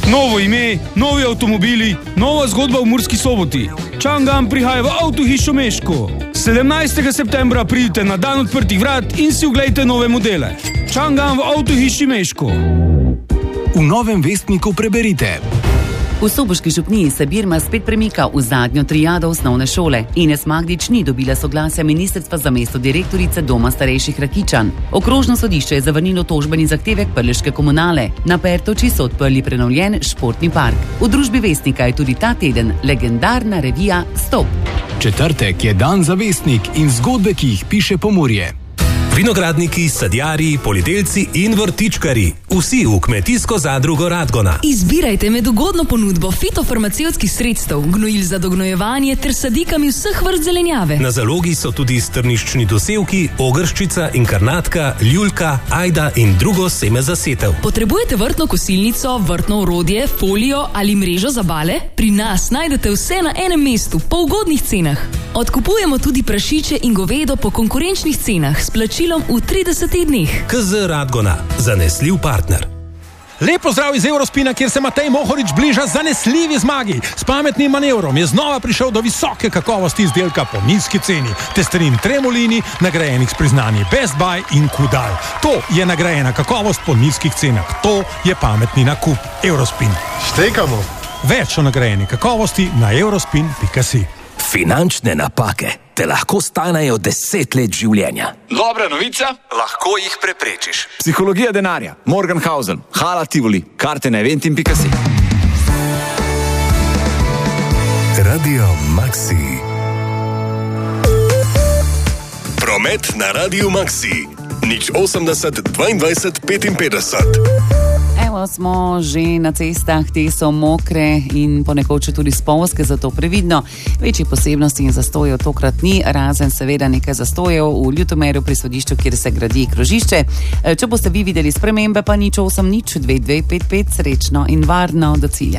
Novo ime, novi avtomobili, nova zgodba v Murski Soboti. Chang'an prihaja v avtohišo Meško. 17. septembra pridite na dan odprtih vrat in si oglejte nove modele. Chang'an v avtohiši Meško. V Novem vestniku preberite. V soboški župniji se Birma spet premika v zadnjo triado osnovne šole. Ines Magdič ni dobila soglasja ministrstva za mesto direktorice Doma starejših Rakičan. Okrožno sodišče je zavrnilo tožbeni zahtevek Prleške komunale. Na Pertoči so odprli prenovljen športni park. V družbi Vestnika je tudi ta teden legendarna revija Stop. Četrtek je dan za Vestnik in zgodbe, ki jih piše Pomurje. Vinogradniki, sadjarji, poljedelci in vrtičkari. Vsi v kmetijsko zadrugo Radgona. Izbirajte med ugodno ponudbo fitofarmacevtskih sredstev, gnojil za dognojevanje ter sadikami vseh vrst zelenjave. Na zalogi so tudi strniščni dosevki, ogrščica, inkarnatka, ljuljka, ajda in drugo seme za setev. Potrebujete vrtno kosilnico, vrtno orodje, folijo ali mrežo za bale? Pri nas najdete vse na enem mestu, po ugodnih cenah. Odkupujemo tudi prašiče in govedo po konkurenčnih cenah s plačilom v 30 dneh. KZ Radgona, zanesljiv partner. Lep pozdrav iz Eurospina, kjer se Matej Mohorič bliža zanesljivi zmagi. S pametnim manevrom je znova prišel do visoke kakovosti izdelka po nizki ceni. Testerin Tremolini, nagrajenih s priznanji Best Buy in Kudal. To je nagrajena kakovost po nizkih cenah. To je pametni nakup. Eurospin. Štekamo. Več o nagrajeni kakovosti na eurospin.si. Finančne napake te lahko stanejo 10 let življenja. Dobra novica? Lahko jih preprečiš. Psihologija denarja. Morgenhausen, Hala Tivoli, karte na eventim.si. Radio Maxi. Promet na Radio Maxi. 080 22 55. Evo smo že na cestah, te so mokre in ponekod tudi spolzke, zato previdno. Večjih posebnosti in zastojev tokrat ni, razen seveda nekaj zastojev v Ljutomeru pri sodišču, kjer se gradi krožišče. Če boste vi videli spremembe, pa 080 2255, srečno in varno do cilja.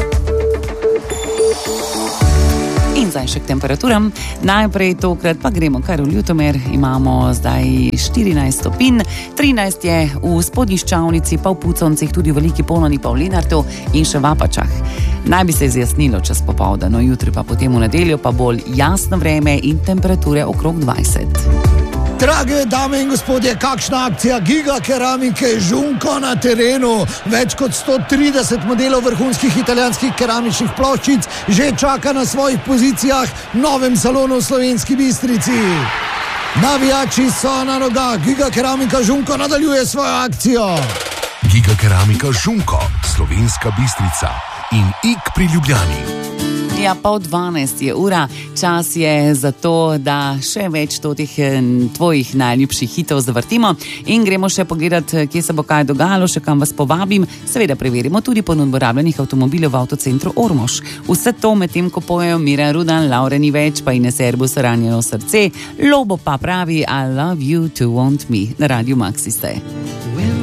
In zdaj še k temperaturam. Najprej tokrat pa gremo kar v Ljutomer. Imamo zdaj 14 stopinj, 13 je v Spodnji Ščavnici, pa v Puconcih, tudi v Veliki Poloni, pa v Lenartu in še v Apačah. Naj bi se izjasnilo čez popoldne, no jutri pa potem v nedeljo pa bolj jasno vreme in temperature okrog 20. Drage dame in gospodje, kakšna akcija Giga Keramike Žunko na terenu. Več kot 130 modelov vrhunskih italijanskih keramičnih ploščic že čaka na svojih pozicijah v novem salonu v Slovenski Bistrici. Navijači so na nogah, Giga Keramika Žunko nadaljuje svojo akcijo. Giga Keramika Žunko, Slovenska Bistrica in Ik pri Ljubljani. Ja, 11:30 je ura, čas je za to, da še več teh tvojih najljubših hitov zavrtimo in gremo še pogledat, kje se bo kaj dogajalo, še kam vas povabim. Seveda preverimo tudi ponudbo rabljenih avtomobilov v avtocentru Ormož. Vse to medtem, ko pojejo Miran Rudan, Laure ni več, pa Ines Erbus, Ranjeno srce, Lobo pa pravi I love you to want me. Na Radio Maxi ste.